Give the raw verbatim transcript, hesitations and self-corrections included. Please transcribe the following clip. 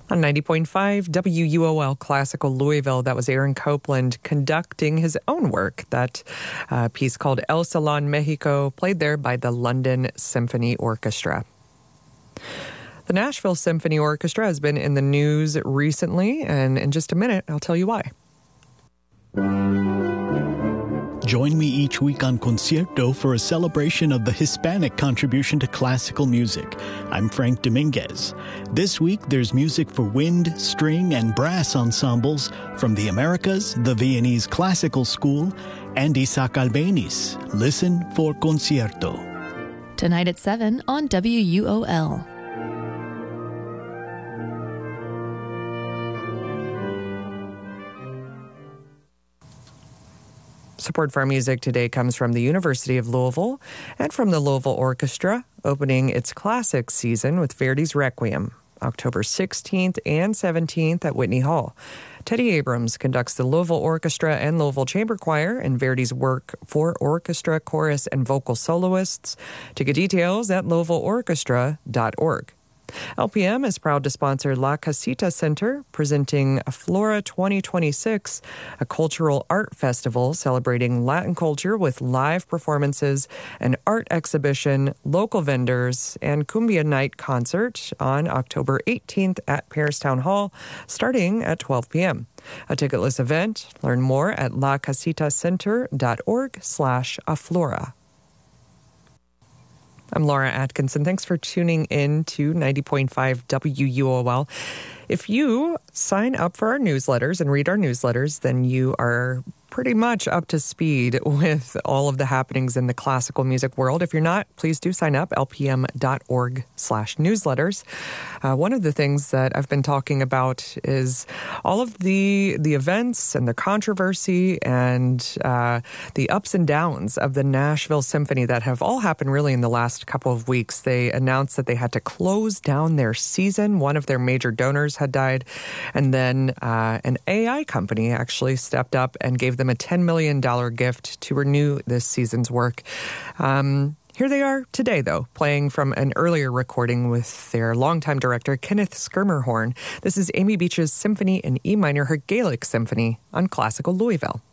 On ninety point five W U O L Classical Louisville, that was Aaron Copeland conducting his own work. That uh, piece called El Salón Mexico, played there by the London Symphony Orchestra. The Nashville Symphony Orchestra has been in the news recently, and in just a minute, I'll tell you why. Join me each week on Concierto for a celebration of the Hispanic contribution to classical music. I'm Frank Dominguez. This week, there's music for wind, string, and brass ensembles from the Americas, the Viennese Classical School, and Isaac Albéniz. Listen for Concierto. Tonight at seven on W U O L. Support for our music today comes from the University of Louisville and from the Louisville Orchestra, opening its classics season with Verdi's Requiem, October sixteenth and seventeenth at Whitney Hall. Teddy Abrams conducts the Louisville Orchestra and Louisville Chamber Choir in Verdi's work for orchestra, chorus, and vocal soloists. To get details at louisville orchestra dot org. L P M is proud to sponsor La Casita Center, presenting Aflora twenty twenty-six, a cultural art festival celebrating Latin culture with live performances, an art exhibition, local vendors, and Cumbia Night concert on October eighteenth at Paris Town Hall, starting at twelve p.m. A ticketless event. Learn more at la casita center dot org slash aflora. I'm Laura Atkinson. Thanks for tuning in to ninety point five W U O L. If you sign up for our newsletters and read our newsletters, then you are pretty much up to speed with all of the happenings in the classical music world. If you're not, please do sign up, lpm.org slash newsletters. Uh, one of the things that I've been talking about is all of the the events and the controversy and uh, the ups and downs of the Nashville Symphony that have all happened really in the last couple of weeks. They announced that they had to close down their season. One of their major donors had died. And then uh, an A I company actually stepped up and gave them a ten million dollars gift to renew this season's work. Um, here they are today, though, playing from an earlier recording with their longtime director, Kenneth Skirmerhorn. This is Amy Beach's Symphony in E minor, her Gaelic Symphony on Classical Louisville.